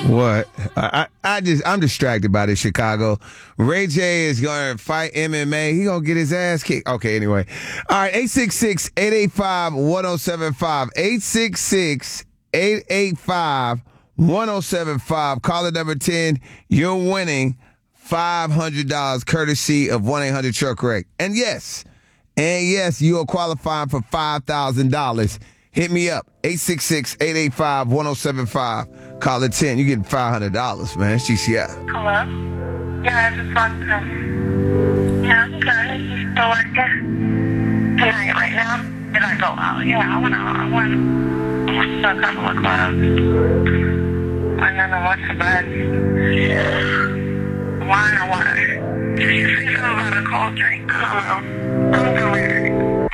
What? I'm distracted by this Chicago. Ray J is going to fight MMA. He going to get his ass kicked. Okay, anyway. All right, 866-885-1075. 866-885-1075. Caller number 10. You're winning $500 courtesy of 1-800-TRUCK-WRECK. And yes, you are qualifying for $5,000. Hit me up, 866-885-1075. Call it 10. You getting $500, man. It's GCI. Hello? Yeah, I just want to. Yeah, I'm good. You still working? Tonight, right now? Did I go out? Yeah, I went out. I went to a couple of clubs. And then I went to bed. Why or what? You think I'm about a cold drink? I don't know. I'm doing